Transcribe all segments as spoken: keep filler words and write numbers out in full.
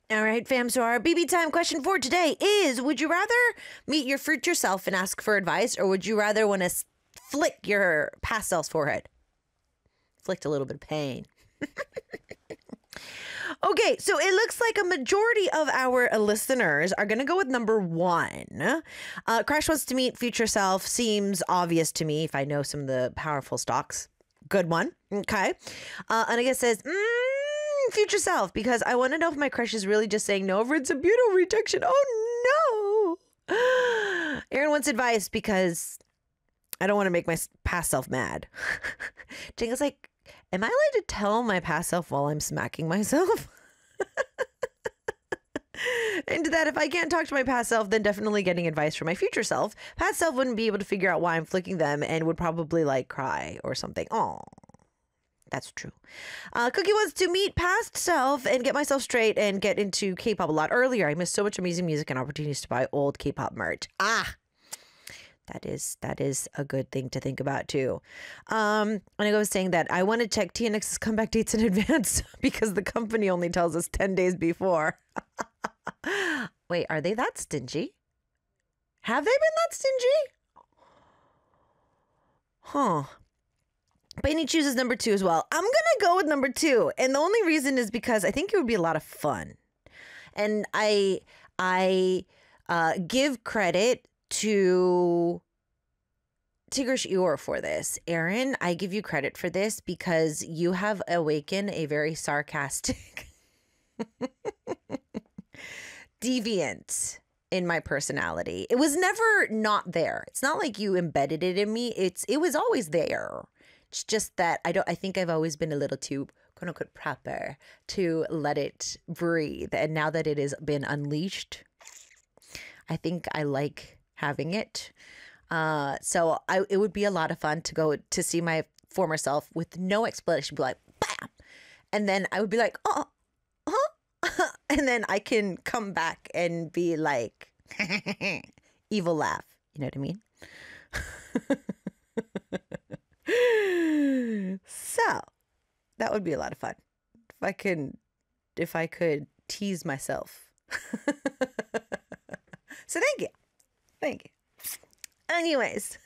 All right, fam. So our B B time question for today is, would you rather meet your future self and ask for advice, or would you rather want to flick your past self's forehead? Flicked a little bit of pain. Okay, so it looks like a majority of our listeners are going to go with number one. Uh, Crash wants to meet future self. Seems obvious to me if I know some of the powerful stocks. Good one. Okay. Uh, and I guess says, mm, future self, because I want to know if my crush is really just saying no over it's a beautiful rejection. Oh, no. Aaron wants advice because I don't want to make my past self mad. Jingle's like, am I allowed to tell my past self while I'm smacking myself? And that if I can't talk to my past self, then definitely getting advice from my future self. Past self wouldn't be able to figure out why I'm flicking them and would probably like cry or something. Oh, that's true. Uh, Cookie wants to meet past self and get myself straight and get into K-pop a lot earlier. I missed so much amazing music and opportunities to buy old K-pop merch. Ah, That is that is a good thing to think about too. Um, and I was saying that I want to check T N X's comeback dates in advance because the company only tells us ten days before. Wait, are they that stingy? Have they been that stingy? Huh. Benny chooses number two as well. I'm gonna go with number two, and the only reason is because I think it would be a lot of fun, and I I uh, give credit to Tigrish Eeyore for this. Aaron, I give you credit for this because you have awakened a very sarcastic deviant in my personality. It was never not there. It's not like you embedded it in me. It's it was always there. It's just that I don't I think I've always been a little too quote unquote proper to let it breathe. And now that it has been unleashed, I think I like having it. Uh, so I, it would be a lot of fun to go to see my former self with no explanation, be like, bam. And then I would be like, oh, huh? And then I can come back and be like, evil laugh. You know what I mean? So that would be a lot of fun. If I could, if I could tease myself. So thank you. Thank you. Anyways,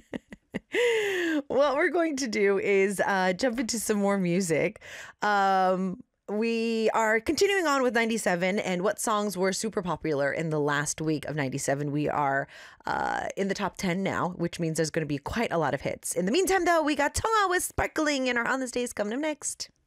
what we're going to do is uh, jump into some more music. Um, we are continuing on with ninety-seven and what songs were super popular in the last week of ninety-seven. We are uh, in the top ten now, which means there's going to be quite a lot of hits. In the meantime, though, we got Tonga with Sparkling and our On This Day is coming up next.